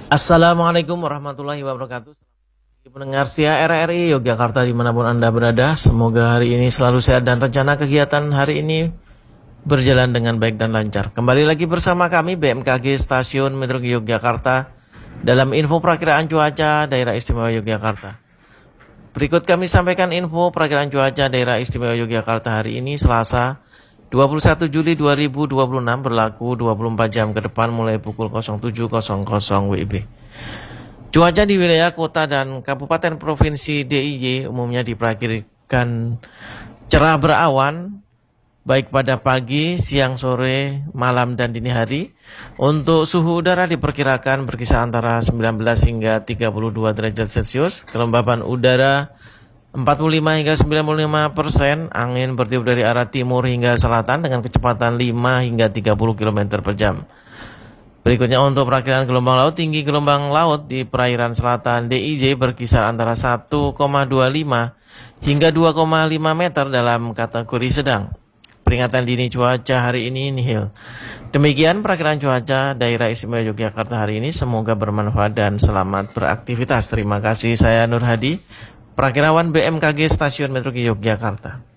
Assalamualaikum warahmatullahi wabarakatuh. Pendengar setia RRI Yogyakarta dimanapun Anda berada, semoga hari ini selalu sehat dan rencana kegiatan hari ini berjalan dengan baik dan lancar. Kembali lagi bersama kami BMKG Stasiun Meteorologi Yogyakarta dalam info perakiraan cuaca Daerah Istimewa Yogyakarta. Berikut kami sampaikan info perakiraan cuaca Daerah Istimewa Yogyakarta hari ini Selasa 21 Juli 2026 berlaku 24 jam ke depan mulai pukul 07.00 WIB. Cuaca di wilayah kota dan kabupaten provinsi DIY umumnya diperkirakan cerah berawan baik pada pagi, siang, sore, malam, dan dini hari. Untuk suhu udara diperkirakan berkisar antara 19 hingga 32 derajat Celcius. Kelembapan udara 45 hingga 95%, angin bertiup dari arah timur hingga selatan dengan kecepatan 5 hingga 30 km per jam. Berikutnya untuk perakiraan gelombang laut, tinggi gelombang laut di perairan selatan DIY berkisar antara 1,25 hingga 2,5 meter dalam kategori sedang. Peringatan dini cuaca hari ini nihil. Demikian perakiraan cuaca Daerah Istimewa Yogyakarta hari ini, semoga bermanfaat dan selamat beraktivitas. Terima kasih, saya Nur Hadi, Prakirawan BMKG Stasiun Meteorologi Yogyakarta.